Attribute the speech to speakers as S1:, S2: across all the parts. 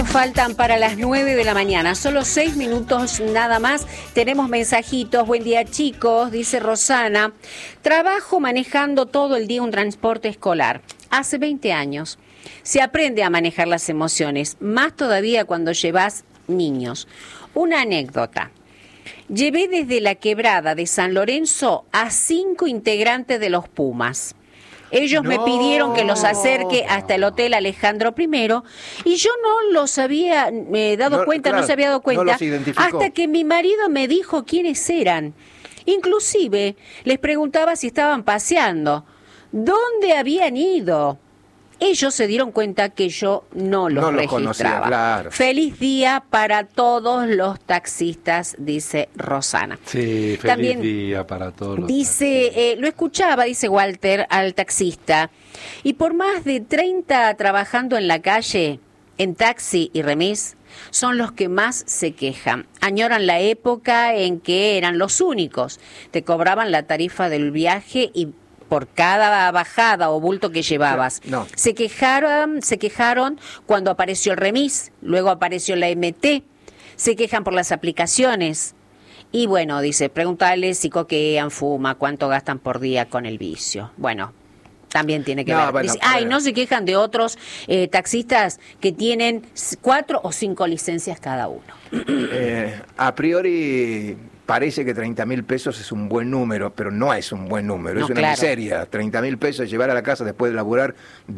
S1: nos faltan para las 9 de la mañana, solo 6 minutos nada más. Tenemos mensajitos. Buen día, chicos, dice Rosana. Trabajo manejando todo el día un transporte escolar. Hace 20 años. Se aprende a manejar las emociones, más todavía cuando llevas niños. Una anécdota. Llevé desde la quebrada de San Lorenzo a 5 integrantes de los Pumas. Ellos me pidieron que los acerque hasta el Hotel Alejandro I y yo no los había dado cuenta, claro, no se había dado cuenta, hasta que mi marido me dijo quiénes eran. Inclusive les preguntaba si estaban paseando, dónde habían ido. Ellos se dieron cuenta que yo no los registraba. Conocía, claro. Feliz día para todos los taxistas, dice Rosana.
S2: Sí, feliz día para todos los
S1: taxistas. Lo escuchaba, dice Walter, al taxista, y por más de 30 trabajando en la calle, en taxi y remis, son los que más se quejan. Añoran la época en que eran los únicos. Te cobraban la tarifa del viaje y por cada bajada o bulto que llevabas. No. Se quejaron cuando apareció el remis, luego apareció la MT, se quejan por las aplicaciones. Y bueno, dice, preguntarles si coquean, fuma, cuánto gastan por día con el vicio. Bueno, también tiene que ver.
S3: Bueno,
S1: dice, no se quejan de otros taxistas que tienen 4 o 5 licencias cada uno.
S3: A priori parece que 30.000 pesos es un buen número, pero no es un buen número, es una miseria. 30.000 pesos llevar a la casa después de laburar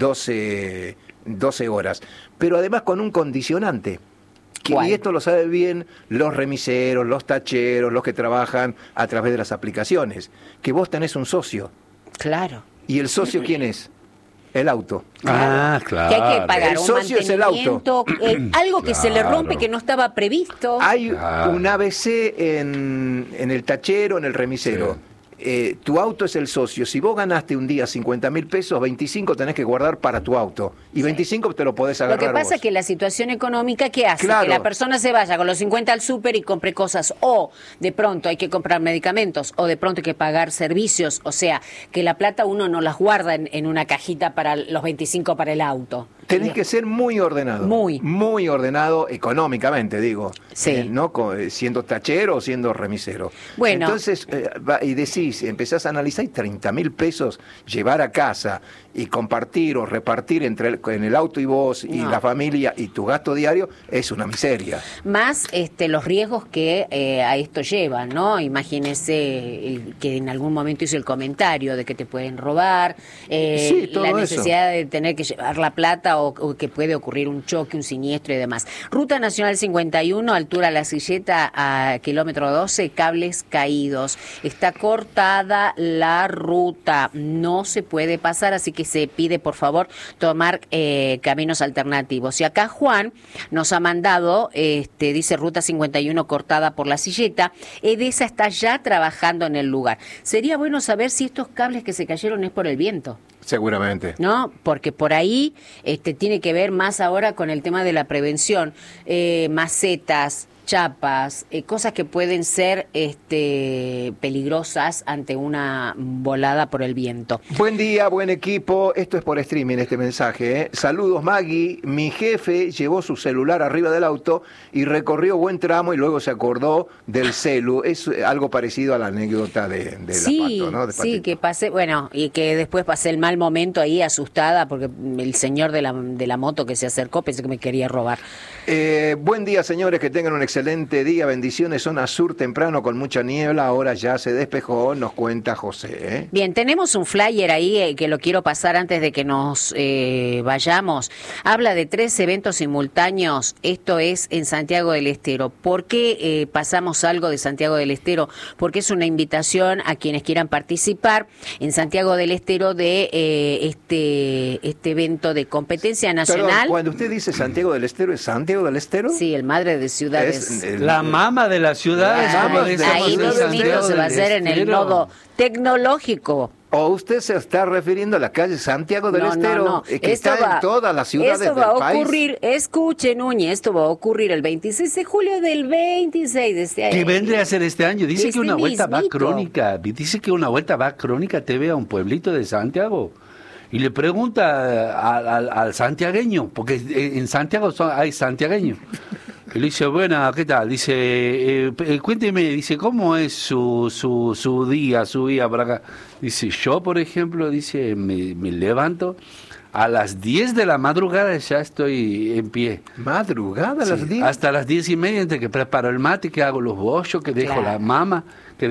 S3: 12 horas. Pero además con un condicionante. Y esto lo saben bien los remiseros, los tacheros, los que trabajan a través de las aplicaciones. Que vos tenés un socio.
S1: Claro.
S3: ¿Y el socio quién es? El auto.
S2: Claro.
S1: Que hay que pagar
S3: el
S1: un
S3: socio es el auto.
S1: Algo que se le rompe que no estaba previsto.
S3: Hay un ABC en el tachero, en el remisero. Sí. Tu auto es el socio. Si vos ganaste un día 50.000 pesos, 25 tenés que guardar para tu auto. Y 25 te lo podés agarrar.
S1: Lo que pasa
S3: vos.
S1: es que la situación económica que hace que la persona se vaya con los 50 al súper y compre cosas, o de pronto hay que comprar medicamentos, o de pronto hay que pagar servicios, o sea, que la plata uno no las guarda en una cajita para los 25 para el auto.
S3: Tenés que ser muy ordenado. Muy ordenado económicamente, digo.
S1: Sí.
S3: No siendo tachero o siendo remisero.
S1: Bueno.
S3: Entonces, y decís, empezás a analizar, y 30.000 pesos llevar a casa y compartir o repartir en el auto y vos y la familia y tu gasto diario es una miseria.
S1: Más los riesgos que a esto llevan, ¿no? Imagínese que en algún momento hizo el comentario de que te pueden robar, la necesidad de tener que llevar la plata o que puede ocurrir un choque, un siniestro y demás. Ruta Nacional 51, altura La Silleta a kilómetro 12, cables caídos. Está cortada la ruta, no se puede pasar, así que se pide por favor tomar caminos alternativos. Y acá Juan nos ha mandado, dice Ruta 51 cortada por La Silleta, Edesa está ya trabajando en el lugar. Sería bueno saber si estos cables que se cayeron es por el viento.
S3: Seguramente.
S1: ¿No? Porque por ahí tiene que ver más ahora con el tema de la prevención. Macetas, chapas, cosas que pueden ser peligrosas ante una volada por el viento.
S3: Buen día, buen equipo. Esto es por streaming este mensaje. Saludos, Maggie. Mi jefe llevó su celular arriba del auto y recorrió buen tramo y luego se acordó del celu. Es algo parecido a la anécdota de la Pato, ¿no?
S1: Sí, que pasé, y que después pasé el mal momento ahí asustada porque el señor de la moto que se acercó pensé que me quería robar.
S3: Buen día, señores, que tengan un excelente día, bendiciones. Zona sur temprano con mucha niebla, ahora ya se despejó, nos cuenta José.
S1: Bien, tenemos un flyer ahí que lo quiero pasar antes de que nos vayamos. Habla de 3 eventos simultáneos, esto es en Santiago del Estero. ¿Por qué pasamos algo de Santiago del Estero? Porque es una invitación a quienes quieran participar en Santiago del Estero de este evento de competencia nacional.
S3: Perdón, cuando usted dice Santiago del Estero, ¿es Santiago del Estero?
S1: Sí, el madre de ciudades.
S2: La mama de las ciudades.
S1: Ahí mismo se va a hacer en el nodo tecnológico.
S3: ¿O usted se está refiriendo a la calle Santiago del Estero, que está en todas las ciudades del país?
S1: Esto va a ocurrir, escuche Núñez, esto va a ocurrir el 26 de julio del 26 de este año.
S2: ¿Qué vendría a ser este año? Dice que una vuelta va crónica. Dice que una vuelta va crónica TV a un pueblito de Santiago. y le pregunta al santiagueño, porque en Santiago hay santiagueños. Y le dice, bueno, ¿qué tal? Dice, cuénteme, dice, ¿cómo es su día, su vida por acá? Dice, yo, por ejemplo, dice, me levanto, a las 10 de la madrugada ya estoy en pie.
S3: ¿Madrugada a las 10?
S2: Hasta las 10:30, entre que preparo el mate, que hago los bollos, que dejo la mama,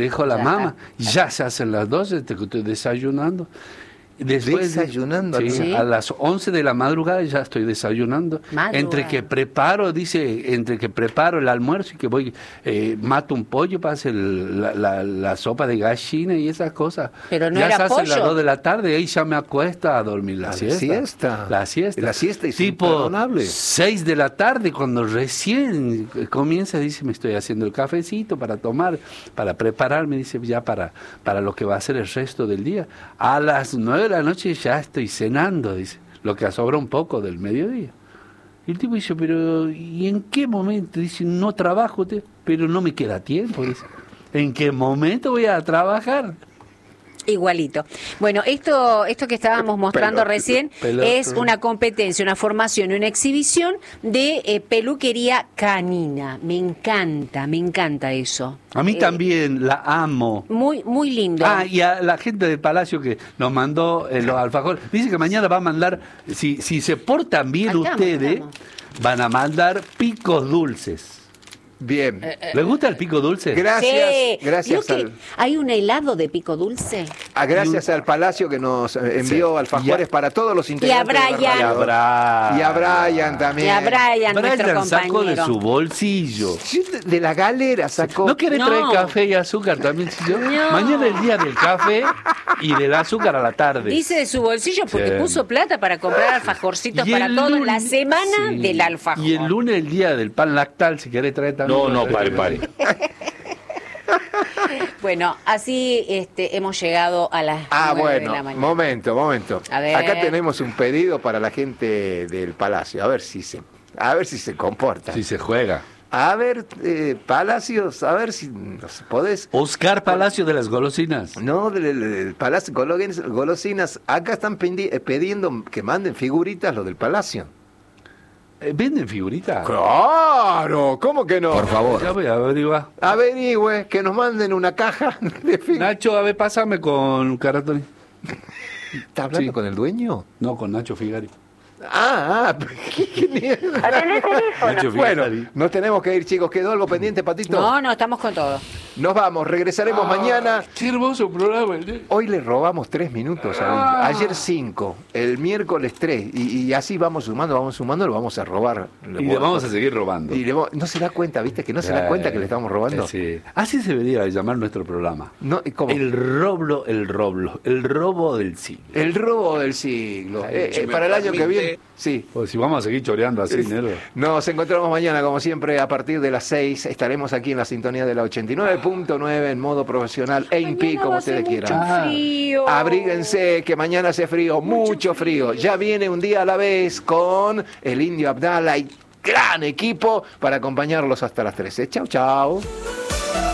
S2: ya se hacen las 12, que estoy desayunando. Después,
S3: desayunando,
S2: sí, a las 11 de la madrugada ya estoy desayunando. Entre que preparo el almuerzo y que voy, mato un pollo para hacer la sopa de gallina y esas cosas.
S1: Pero no
S2: ya
S1: era
S2: se hace
S1: pollo.
S2: las 2 de la tarde y ahí ya me acuesto a dormir la siesta. La siesta
S3: es
S2: tipo
S3: imperdonable.
S2: 6 de la tarde, cuando recién comienza, dice, me estoy haciendo el cafecito para tomar, para prepararme, dice, ya para lo que va a ser el resto del día. A las 9 de la noche ya estoy cenando, dice, lo que sobra un poco del mediodía. Y el tipo dice, pero ¿y en qué momento? Dice, no trabajo, pero no me queda tiempo, dice. ¿En qué momento voy a trabajar?
S1: Igualito. Bueno, esto que estábamos mostrando recién es una competencia, una formación y una exhibición de peluquería canina. Me encanta eso.
S2: A mí también, la amo.
S1: Muy, muy lindo.
S2: Y a la gente del Palacio que nos mandó los alfajores. Dice que mañana va a mandar, si se portan bien ustedes, van a mandar picos dulces.
S3: Bien.
S2: ¿Les gusta el pico dulce?
S3: Gracias.
S1: ¿Hay un helado de pico dulce?
S3: Gracias al Palacio que nos envió alfajores para todos los integrantes.
S1: Y a
S3: Brian también.
S1: Y a Brian, nuestro compañero.
S2: Sacó de su bolsillo.
S3: De la galera sacó.
S2: ¿No querés traer café y azúcar también, Chillo?
S1: No.
S2: Mañana es el día del café y del azúcar a la tarde.
S1: Dice de su bolsillo porque puso plata para comprar alfajorcitos para toda la semana del alfajor.
S2: Y el lunes el día del pan lactal, si querés traer también.
S4: No, pare.
S1: Bueno, así hemos llegado a las 9 de la mañana.
S3: Momento.
S1: A ver.
S3: Acá tenemos un pedido para la gente del Palacio. A ver si se comporta.
S2: Si se juega.
S3: A ver, Palacios, a ver si nos podés.
S2: Oscar Palacio de las golosinas.
S3: No, del Palacio Golosinas. Acá están pidiendo que manden figuritas los del Palacio.
S2: ¿Venden figuritas?
S3: ¡Claro! ¿Cómo que no?
S2: Por favor. Ya voy a averiguar.
S3: Averigüe, que nos manden una caja de figuritas.
S2: Nacho, a ver, pásame con Caratoni.
S3: ¿Está hablando con el dueño?
S2: No, con Nacho Figari.
S3: ¿Qué mierda? Bueno, nos tenemos que ir, chicos. ¿Quedó algo pendiente, Patito?
S1: No, estamos con todo.
S3: Nos vamos, regresaremos mañana.
S2: Qué hermoso programa.
S3: Hoy le robamos 3 minutos. Ayer 5, el miércoles 3. Y así vamos sumando, lo vamos a robar.
S2: Y le vamos a seguir robando.
S3: Y no se da cuenta, ¿viste? Que no se da cuenta que le estamos robando.
S2: Sí. Así se debería llamar nuestro programa.
S3: No, ¿cómo?
S2: El robo del siglo.
S3: El robo del siglo. Para el año que viene. Sí.
S2: Pues si vamos a seguir choreando así, Nero.
S3: Nos encontramos mañana, como siempre, a partir de las 6. Estaremos aquí en la sintonía de la 89.9 en modo profesional e impi, como ustedes quieran.
S1: Frío.
S3: Abríguense, que mañana hace frío, mucho frío. Ya viene un día a la vez con el Indio Abdala y gran equipo para acompañarlos hasta las 13. Chau, chau.